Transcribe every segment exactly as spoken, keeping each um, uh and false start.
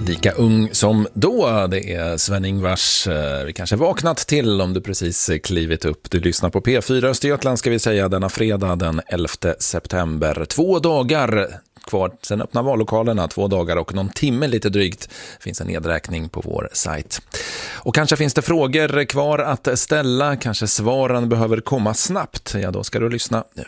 Lika ung som då, det är Sven-Ingvars. Vi kanske vaknat till om du precis klivit upp. Du lyssnar på P fyra Östergötland ska vi säga denna fredag den elfte september. Två dagar kvar, sen öppnar vallokalerna, två dagar och någon timme lite drygt finns en nedräkning på vår sajt. Och kanske finns det frågor kvar att ställa, kanske svaren behöver komma snabbt. Ja, då ska du lyssna nu.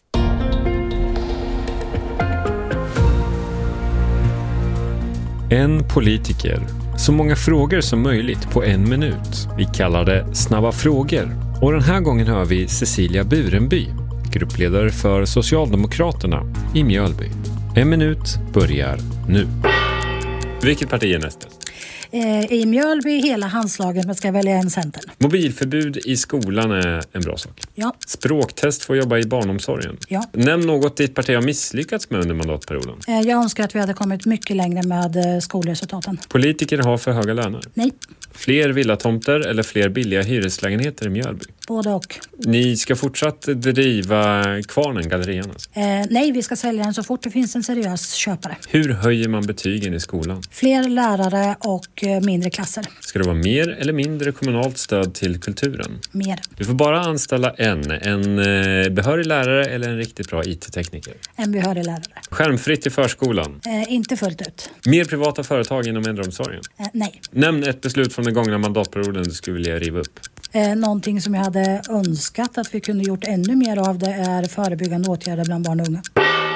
En politiker. Så många frågor som möjligt på en minut. Vi kallar det snabba frågor. Och den här gången hör vi Cecilia Burenby, gruppledare för Socialdemokraterna i Mjölby. En minut börjar nu. Vilket parti är nästa? I Mjölby hela handslaget, men ska välja en center. Mobilförbud i skolan är en bra sak. Ja. Språktest får jobba i barnomsorgen. Ja. Nämn något ditt parti har misslyckats med under mandatperioden. Jag önskar att vi hade kommit mycket längre med skolresultaten. Politiker har för höga löner. Nej. Fler villatomter eller fler billiga hyreslägenheter i Mjölby? Både och. Ni ska fortsatt driva Kvarnen, gallerian alltså. eh, Nej, vi ska sälja den så fort det finns en seriös köpare. Hur höjer man betygen i skolan? Fler lärare och eh, mindre klasser. Ska det vara mer eller mindre kommunalt stöd till kulturen? Mer. Du får bara anställa en. En eh, behörig lärare eller en riktigt bra I T-tekniker? En behörig lärare. Skärmfritt i förskolan? Eh, inte fullt ut. Mer privata företag inom äldreomsorgen? Eh, nej. Nämn ett beslut från den gångna mandatperioden du skulle vilja riva upp. Eh, någonting som jag hade önskat att vi kunde gjort ännu mer av, det är förebyggande åtgärder bland barn och unga.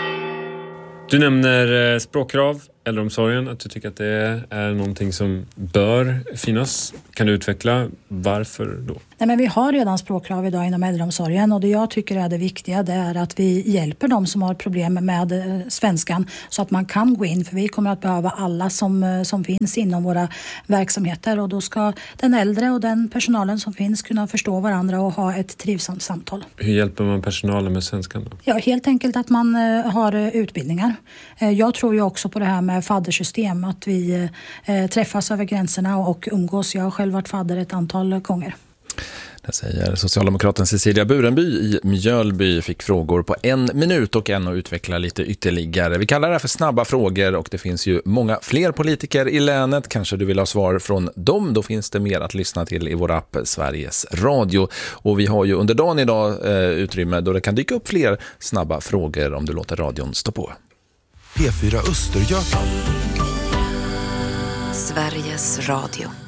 Du nämner eh, språkkrav, äldreomsorgen, att du tycker att det är någonting som bör finnas. Kan du utveckla varför då? Nej, men vi har redan språkkrav idag inom äldreomsorgen, och det jag tycker är det viktiga, det är att vi hjälper de som har problem med eh, svenskan så att man kan gå in, för vi kommer att behöva alla som, eh, som finns inom våra verksamheter, och då ska den äldre och den personalen som finns kunna förstå varandra och ha ett trivsamt samtal. Hur hjälper man personalen med svenskan då? Ja, helt enkelt att man eh, har eh, utbildningar. Eh, jag tror ju också på det här med faddersystem, att vi eh, träffas över gränserna och umgås. Jag har själv varit fadder ett antal gånger. Det säger Socialdemokraten Cecilia Burenby i Mjölby. Fick frågor på en minut och en att utveckla lite ytterligare. Vi kallar det här för snabba frågor, och det finns ju många fler politiker i länet. Kanske du vill ha svar från dem, då finns det mer att lyssna till i vår app Sveriges Radio. Och vi har ju under dagen idag eh, utrymme då det kan dyka upp fler snabba frågor om du låter radion stå på. P fyra Östergötland. Sveriges Radio.